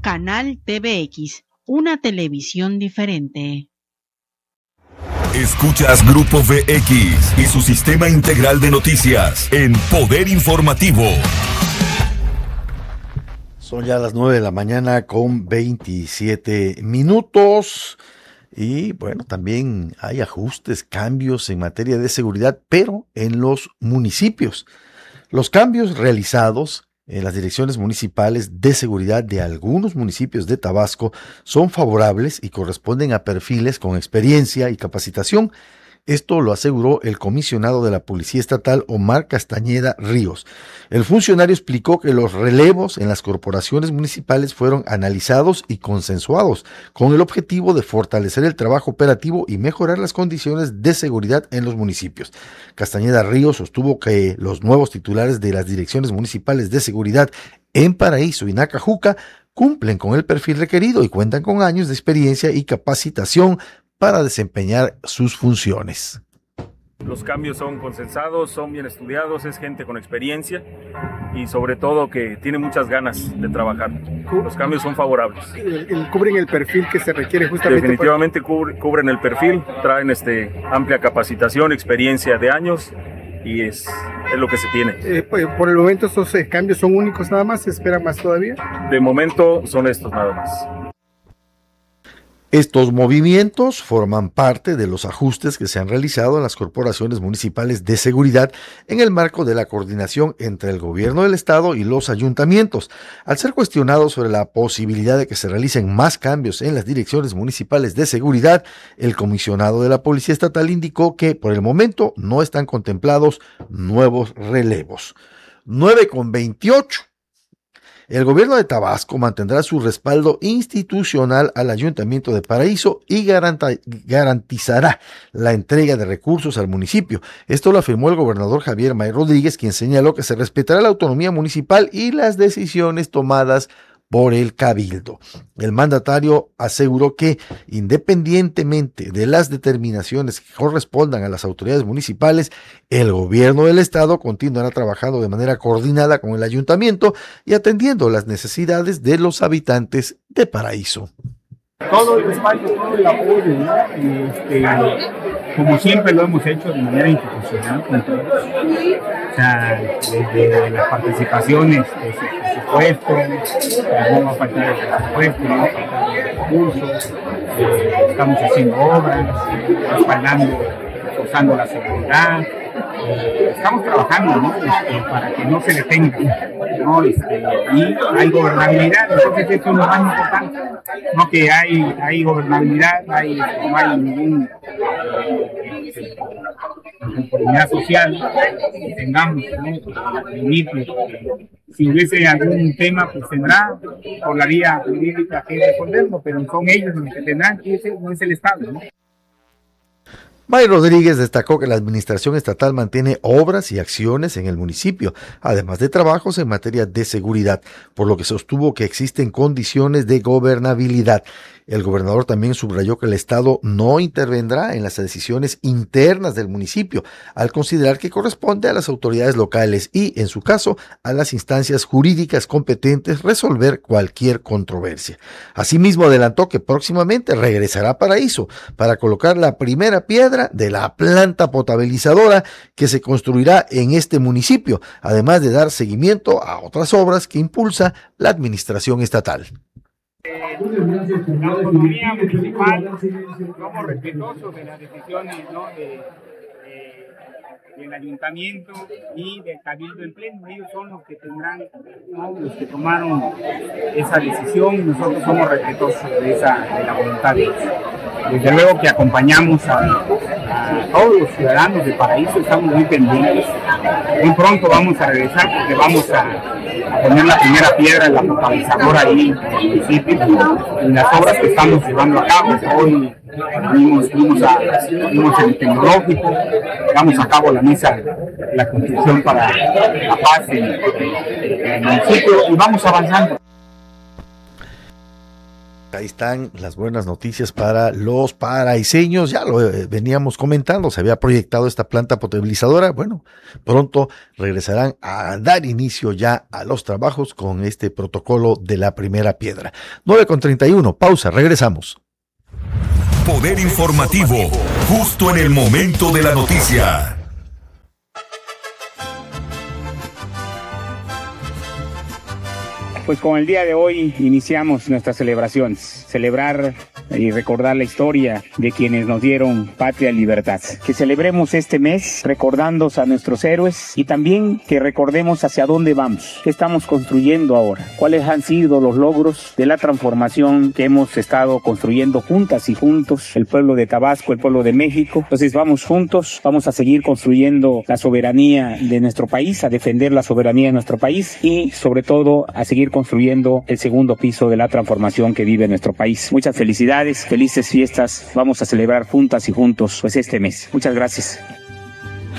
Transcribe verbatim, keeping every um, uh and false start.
Canal T V X, una televisión diferente. Escuchas Grupo V X y su sistema integral de noticias en Poder Informativo. Son ya las nueve de la mañana con veintisiete minutos. Y bueno, también hay ajustes, cambios en materia de seguridad, pero en los municipios. Los cambios realizados en las direcciones municipales de seguridad de algunos municipios de Tabasco son favorables y corresponden a perfiles con experiencia y capacitación. Esto lo aseguró el comisionado de la Policía Estatal, Omar Castañeda Ríos. El funcionario explicó que los relevos en las corporaciones municipales fueron analizados y consensuados con el objetivo de fortalecer el trabajo operativo y mejorar las condiciones de seguridad en los municipios. Castañeda Ríos sostuvo que los nuevos titulares de las direcciones municipales de seguridad en Paraíso y Nacajuca cumplen con el perfil requerido y cuentan con años de experiencia y capacitación para desempeñar sus funciones. Los cambios son consensados, son bien estudiados, es gente con experiencia y sobre todo que tiene muchas ganas de trabajar. Los cambios son favorables. El, el, ¿Cubren el perfil que se requiere justamente? Definitivamente para... cubren el perfil, traen este, amplia capacitación, experiencia de años y es, es lo que se tiene. Eh, pues, por el momento estos eh, cambios son únicos nada más, ¿se esperan más todavía? De momento son estos nada más. Estos movimientos forman parte de los ajustes que se han realizado en las corporaciones municipales de seguridad en el marco de la coordinación entre el gobierno del estado y los ayuntamientos. Al ser cuestionado sobre la posibilidad de que se realicen más cambios en las direcciones municipales de seguridad, el comisionado de la Policía Estatal indicó que por el momento no están contemplados nuevos relevos. nueve con veintiocho. El gobierno de Tabasco mantendrá su respaldo institucional al Ayuntamiento de Paraíso y garantizará la entrega de recursos al municipio. Esto lo afirmó el gobernador Javier May Rodríguez, quien señaló que se respetará la autonomía municipal y las decisiones tomadas por el Cabildo. El mandatario aseguró que, independientemente de las determinaciones que correspondan a las autoridades municipales, el gobierno del estado continuará trabajando de manera coordinada con el ayuntamiento y atendiendo las necesidades de los habitantes de Paraíso. Todo el respaldo, todo el apoyo, ¿no? este, como siempre lo hemos hecho de manera institucional con todos. O sea, desde las participaciones de su presupuesto, no va a faltar el presupuesto, no va a faltar el recursos, eh, estamos haciendo obras, respaldando, usando la seguridad. Eh, estamos trabajando, ¿no? Este, para que no se detenga, ¿no? Este, y hay gobernabilidad, entonces esto es lo más importante, no que hay, hay gobernabilidad, hay, no hay ningún eh, conformidad social que tengamos, ¿no? Límites. Si hubiese algún tema, pues tendrá por la vía jurídica que responderlo, pero son ellos los que tendrán, que ese no es el Estado, ¿no? May Rodríguez destacó que la administración estatal mantiene obras y acciones en el municipio, además de trabajos en materia de seguridad, por lo que sostuvo que existen condiciones de gobernabilidad. El gobernador también subrayó que el Estado no intervendrá en las decisiones internas del municipio, al considerar que corresponde a las autoridades locales y, en su caso, a las instancias jurídicas competentes resolver cualquier controversia. Asimismo, adelantó que próximamente regresará a Paraíso para colocar la primera piedra de la planta potabilizadora que se construirá en este municipio, además de dar seguimiento a otras obras que impulsa la administración estatal. La autonomía municipal, somos respetuosos de las decisiones, ¿no? de, de, del ayuntamiento y del cabildo en pleno. Ellos son los que tendrán, ¿no? los que tomaron esa decisión y nosotros somos respetuosos de, esa, de la voluntad de ellos. Desde luego que acompañamos a, a todos los ciudadanos de Paraíso, estamos muy pendientes. Muy pronto vamos a regresar porque vamos a, a poner la primera piedra en la potabilizadora ahí en el municipio, en las obras que estamos llevando a cabo. Hoy fuimos, fuimos, a, fuimos en el tecnológico, llevamos a cabo la mesa, la construcción para la paz en, en el municipio y vamos avanzando. Ahí están las buenas noticias para los paraiseños. Ya lo eh, veníamos comentando, se había proyectado esta planta potabilizadora. Bueno, pronto regresarán a dar inicio ya a los trabajos con este protocolo de la primera piedra. nueve con treinta y uno, pausa, regresamos. Poder informativo, justo en el momento de la noticia. Pues con el día de hoy iniciamos nuestras celebraciones, celebrar y recordar la historia de quienes nos dieron patria y libertad. Que celebremos este mes recordando a nuestros héroes y también que recordemos hacia dónde vamos, qué estamos construyendo ahora, cuáles han sido los logros de la transformación que hemos estado construyendo juntas y juntos, el pueblo de Tabasco, el pueblo de México. Entonces vamos juntos, vamos a seguir construyendo la soberanía de nuestro país, a defender la soberanía de nuestro país y sobre todo a seguir construyendo el segundo piso de la transformación que vive nuestro país. Muchas felicidades, felices fiestas, vamos a celebrar juntas y juntos pues este mes. Muchas gracias.